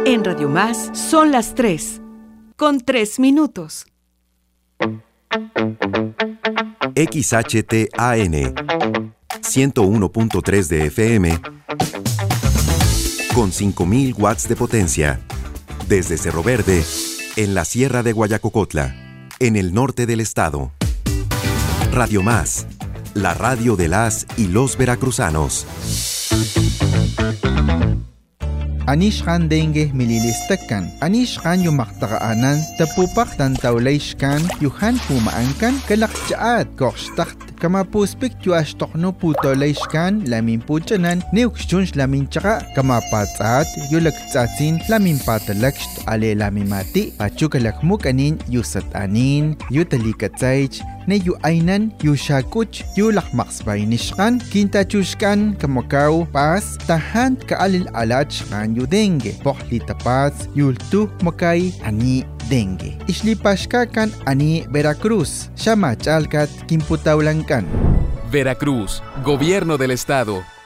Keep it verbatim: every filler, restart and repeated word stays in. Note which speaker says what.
Speaker 1: En Radio Más son las tres, con tres minutos.
Speaker 2: X H T A N ciento uno punto tres de F M con cinco mil watts de potencia. Desde Cerro Verde, en la Sierra de Guayacocotla, en el norte del estado. Radio Más, la radio de las y los veracruzanos.
Speaker 3: Anishkan dengue mililistakan. Anishkan yumaktaanan tapupak tantawlayshkan yuhan pumaankan kalakchaat korshtakt kamapuspik yuashtokno putolayshkan lamin puchanan neukshunsh lamin chaka kamapatsaat yulaktsatsin lamin patalakst ale lamimati pachukalakmukanin yusatanin yutalikatsaych ne yu ainan yu shakuch yu lakmaksbaynishkan kintachushkan kamakaw pas tahan kaalil alach kan yu dengue pohli tapas yultu makay ani dengue islipashka kan ani Veracruz shamachalkat kimputawlankan.
Speaker 4: Veracruz, Gobierno del Estado.